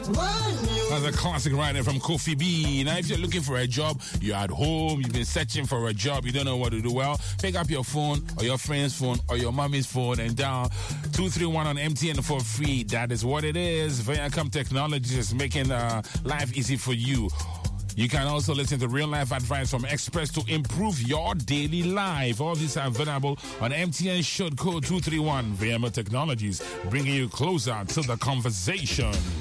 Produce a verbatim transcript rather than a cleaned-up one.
That's a classic right there from Kofi B. Now, if you're looking for a job, you're at home, you've been searching for a job, you don't know what to do, well, pick up your phone or your friend's phone or your mommy's phone and dial two three one on M T N for free. That is what it is. Viacom Technologies is making uh, life easy for you. You can also listen to real-life advice from experts to improve your daily life. All these are available on M T N Short Code two three one. V M O Technologies, bringing you closer to the conversation.